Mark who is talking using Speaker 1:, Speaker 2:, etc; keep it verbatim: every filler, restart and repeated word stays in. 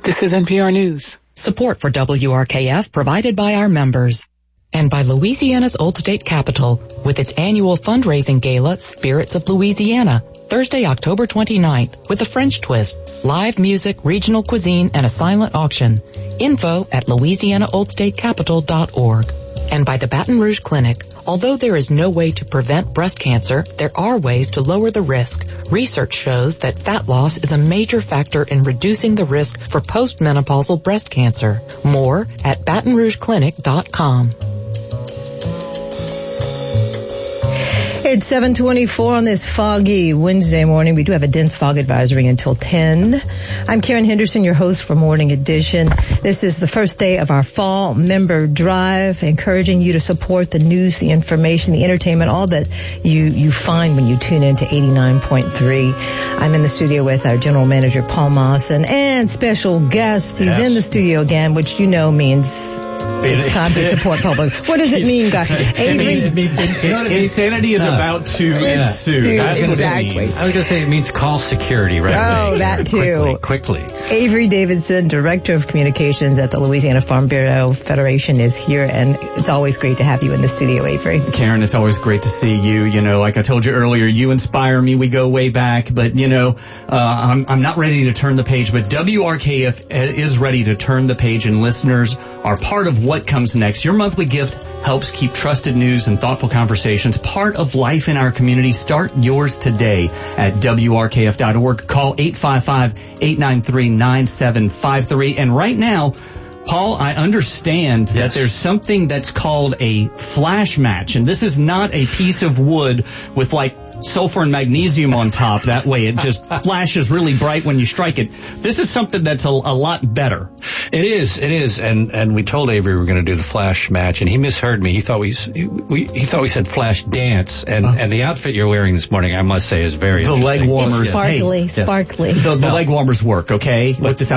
Speaker 1: This is N P R News.
Speaker 2: Support for W R K F provided by our members. And by Louisiana's Old State Capitol with its annual fundraising gala, Spirits of Louisiana, Thursday, October twenty-ninth, with a French twist, live music, regional cuisine, and a silent auction. Info at louisiana old state capitol dot org. And by the Baton Rouge Clinic. Although there is no way to prevent breast cancer, there are ways to lower the risk. Research shows that fat loss is a major factor in reducing the risk for postmenopausal breast cancer. More at baton rouge clinic dot com.
Speaker 3: It's seven twenty-four on this foggy Wednesday morning. We do have a dense fog advisory until ten. I'm Karen Henderson, your host for Morning Edition. This is the first day of our fall member drive, encouraging you to support the news, the information, the entertainment, all that you, you find when you tune in to eighty-nine point three. I'm in the studio with our general manager, Paul Mawson, and special guest. He's yes. in the studio again, which you know means... It's time to support public. What does it mean, guys? Avery?
Speaker 4: Insanity is no. about to yeah. ensue. That's
Speaker 3: exactly.
Speaker 4: what it means.
Speaker 5: I was going to say it means call security right away.
Speaker 3: Oh, that too.
Speaker 5: Quickly, quickly.
Speaker 3: Avery Davidson, Director of Communications at the Louisiana Farm Bureau Federation, is here, and it's always great to have you in the studio, Avery.
Speaker 4: Karen, it's always great to see you. You know, like I told you earlier, you inspire me. We go way back, but you know, uh, I'm, I'm not ready to turn the page, but W R K F is ready to turn the page, and listeners are part of what comes next. Your monthly gift helps keep trusted news and thoughtful conversations part of life in our community. Start yours today at W R K F dot org. Call eight five five, eight nine three, nine seven five three. And right now, Paul, I understand yes. that there's something that's called a flash match. And this is not a piece of wood with like sulfur and magnesium on top. That way it just flashes really bright when you strike it. This is something that's a, a lot better.
Speaker 5: It is, it is. And, and we told Avery we were going to do the flash match, and he misheard me. He thought we, we he thought we said flash dance. And, uh, and the outfit you're wearing this morning, I must say, is very
Speaker 4: the
Speaker 5: interesting.
Speaker 4: leg warmers.
Speaker 3: Sparkly,
Speaker 4: hey,
Speaker 3: sparkly.
Speaker 4: Yes. The, the
Speaker 5: no.
Speaker 4: leg warmers work, okay? With this